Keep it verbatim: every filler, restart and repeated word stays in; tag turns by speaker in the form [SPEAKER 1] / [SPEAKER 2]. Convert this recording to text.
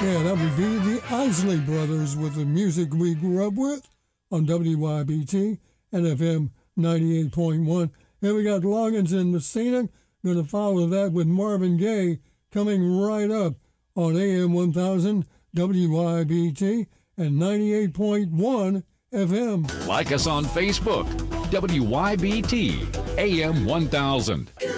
[SPEAKER 1] Yeah, that would be the Isley Brothers with the music we grew up with on W Y B T and F M ninety-eight point one. Here we got Loggins and Messina. Going to follow that with Marvin Gaye coming right up on A M one thousand W Y B T and ninety-eight point one F M.
[SPEAKER 2] Like us on Facebook, W Y B T A M one thousand.